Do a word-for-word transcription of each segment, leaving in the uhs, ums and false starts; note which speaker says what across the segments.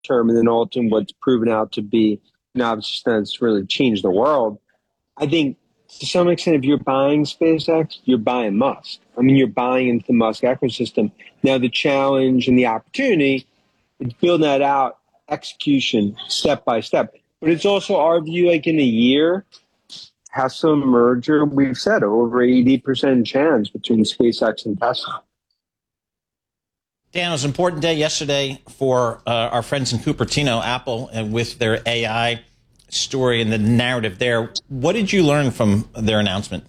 Speaker 1: term, and then ultimately what's proven out to be, you know, obviously that's really changed the world. I think to some extent, if you're buying SpaceX, you're buying Musk. I mean, you're buying into the Musk ecosystem. Now, the challenge and the opportunity is building that out, execution, step by step. But it's also our view, like in a year, Tesla merger, we've said over eighty percent chance between SpaceX and Tesla.
Speaker 2: Dan, it was an important day yesterday for uh, our friends in Cupertino, Apple, and with their A I story and the narrative there. What did you learn from their announcement?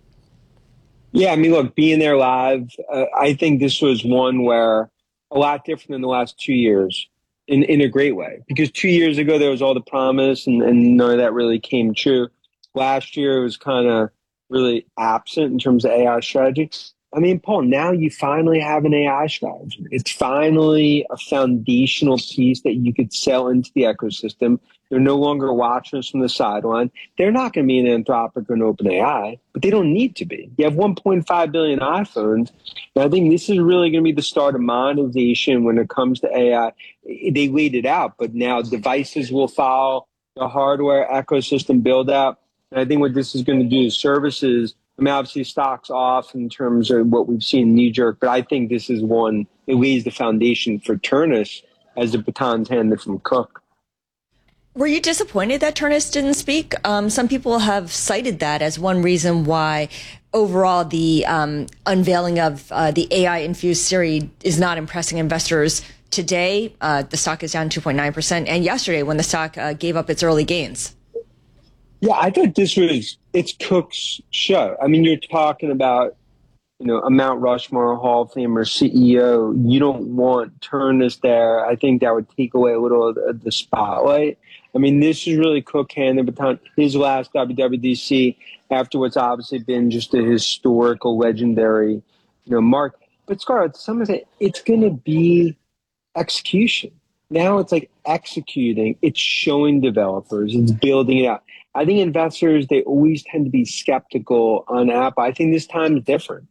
Speaker 1: Yeah, I mean, look, being there live, uh, I think this was one where a lot different than the last two years in, in a great way. Because two years ago, there was all the promise and, and none of that really came true. Last year, it was kind of really absent in terms of A I strategy. I mean, Paul, now you finally have an A I strategy. It's finally a foundational piece that you could sell into the ecosystem. They're no longer watching us from the sideline. They're not going to be an Anthropic or an OpenAI, but they don't need to be. You have one point five billion iPhones, and I think this is really going to be the start of monetization when it comes to A I. They laid it out, but now devices will follow the hardware ecosystem build out. And I think what this is going to do is services. I mean, obviously, stock's off in terms of what we've seen knee-jerk, but I think this is one, it lays the foundation for Turnus as the baton's handed from Cook.
Speaker 3: Were you disappointed that Turnus didn't speak? Um, some people have cited that as one reason why overall the um, unveiling of uh, the A I-infused Siri is not impressing investors today. Uh, the stock is down two point nine percent, and yesterday when the stock uh, gave up its early gains.
Speaker 1: Yeah, I thought this was, it's Cook's show. I mean, you're talking about, you know, a Mount Rushmore Hall of Famer C E O. You don't want Turnus there. I think that would take away a little of the, the spotlight. I mean, this is really Cook handing the baton. His last W W D C after what's obviously been just a historical, legendary, you know, mark. But Scarlett, some of it, it's going to be execution. Now it's like executing. It's showing developers. It's building it out. I think investors, they always tend to be skeptical on Apple. I think this time is different.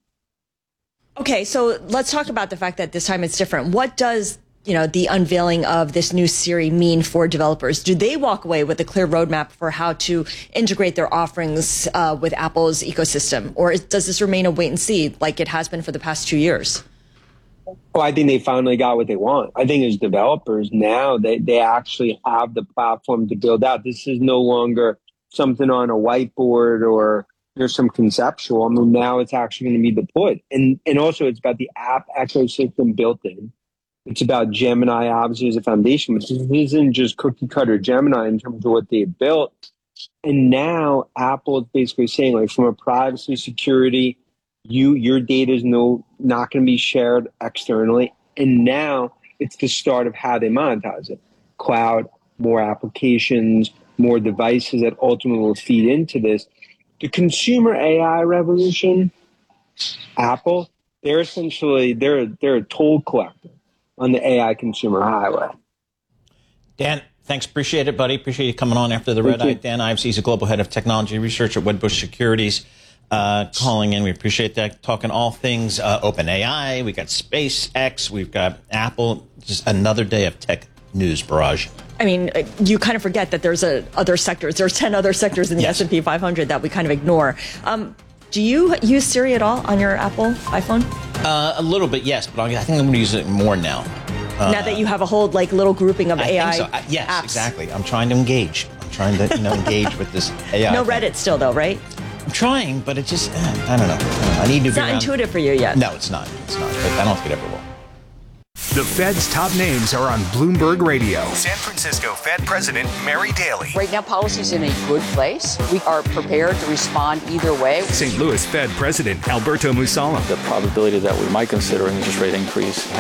Speaker 3: Okay, so let's talk about the fact that this time it's different. What does, you know, the unveiling of this new Siri mean for developers? Do they walk away with a clear roadmap for how to integrate their offerings uh, with Apple's ecosystem? Or is, does this remain a wait and see like it has been for the past two years?
Speaker 1: Well, I think they finally got what they want. I think as developers now, they, they actually have the platform to build out. This is no longer something on a whiteboard or there's some conceptual. I mean, now it's actually going to be deployed. And and also it's about the app ecosystem built in. It's about Gemini, obviously, as a foundation, but this isn't just cookie cutter Gemini in terms of what they built. And now Apple is basically saying, like, from a privacy security, you your data is no not going to be shared externally. And now it's the start of how they monetize it. Cloud, more applications, more devices that ultimately will feed into this. The consumer A I revolution, Apple, they're essentially, they're, they're a toll collector on the A I consumer highway.
Speaker 2: Dan, thanks. Appreciate it, buddy. Appreciate you coming on after the red eye. Dan Ives, he's a global head of technology research at Wedbush Securities, uh, calling in. We appreciate that. Talking all things uh, OpenAI. We got SpaceX. We've got Apple. Just another day of tech news barrage.
Speaker 3: I mean, you kind of forget that there's a, other sectors. There's ten other sectors in the yes. S and P five hundred that we kind of ignore. Um, do you use Siri at all on your Apple iPhone?
Speaker 2: Uh, a little bit, yes, but I think I'm going to use it more now. Uh,
Speaker 3: now that you have a whole like little grouping of
Speaker 2: I
Speaker 3: A I
Speaker 2: think so. I, yes,
Speaker 3: apps.
Speaker 2: Exactly. I'm trying to engage. I'm trying to you know engage with this A I.
Speaker 3: No
Speaker 2: thing.
Speaker 3: Reddit still, though, right?
Speaker 2: I'm trying, but it just, eh, I don't know. I, don't know. I need to
Speaker 3: It's not
Speaker 2: around.
Speaker 3: intuitive for you yet.
Speaker 2: No, it's not. It's not. But I don't think it ever will.
Speaker 4: The Fed's top names are on Bloomberg Radio. San Francisco Fed President Mary Daly.
Speaker 5: Right now, policy's in a good place. We are prepared to respond either way.
Speaker 4: Saint Louis Fed President Alberto Mussolem.
Speaker 6: The probability that we might consider an interest rate increase